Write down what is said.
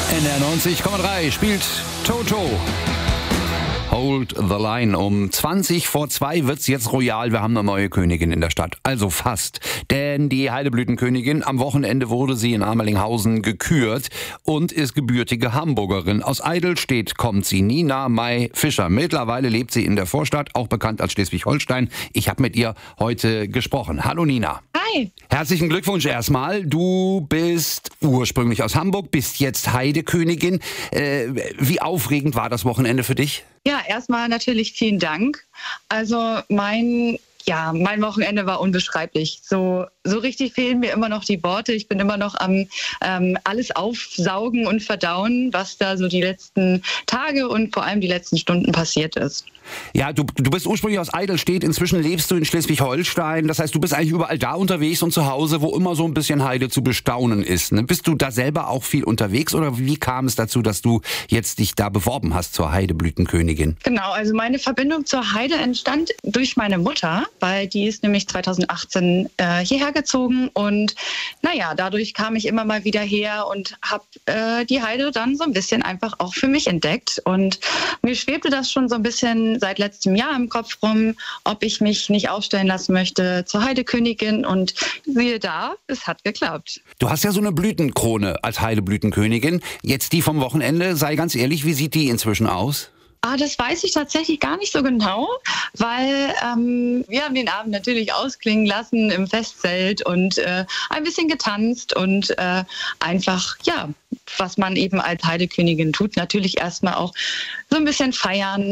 NDR 90,3 spielt Toto. Hold the Line. Um 20 vor 2 wird's jetzt royal. Wir haben eine neue Königin in der Stadt. Also fast. Denn die Heideblütenkönigin, am Wochenende wurde sie in Amerlinghausen gekürt und ist gebürtige Hamburgerin. Aus Eidelstedt kommt sie, Nina May Fischer. Mittlerweile lebt sie in der Vorstadt, auch bekannt als Schleswig-Holstein. Ich habe mit ihr heute gesprochen. Hallo Nina. Hi. Herzlichen Glückwunsch erstmal. Du bist ursprünglich aus Hamburg, bist jetzt Heidekönigin. Wie aufregend war das Wochenende für dich? Ja, erstmal natürlich vielen Dank. Also mein Wochenende war unbeschreiblich. So richtig fehlen mir immer noch die Worte. Ich bin immer noch am alles aufsaugen und verdauen, was da so die letzten Tage und vor allem die letzten Stunden passiert ist. Ja, du bist ursprünglich aus Eidelstedt, inzwischen lebst du in Schleswig-Holstein. Das heißt, du bist eigentlich überall da unterwegs und zu Hause, wo immer so ein bisschen Heide zu bestaunen ist. Ne? Bist du da selber auch viel unterwegs oder wie kam es dazu, dass du jetzt dich da beworben hast zur Heideblütenkönigin? Genau, also meine Verbindung zur Heide entstand durch meine Mutter, weil die ist nämlich 2018 hierher gezogen und dadurch kam ich immer mal wieder her und habe die Heide dann so ein bisschen einfach auch für mich entdeckt und mir schwebte das schon so ein bisschen seit letztem Jahr im Kopf rum, ob ich mich nicht aufstellen lassen möchte zur Heidekönigin und siehe da, es hat geklappt. Du hast ja so eine Blütenkrone als Heideblütenkönigin. Jetzt die vom Wochenende, sei ganz ehrlich, wie sieht die inzwischen aus? Das weiß ich tatsächlich gar nicht so genau, weil wir haben den Abend natürlich ausklingen lassen im Festzelt und ein bisschen getanzt und einfach, was man eben als Heidekönigin tut, natürlich erstmal auch so ein bisschen feiern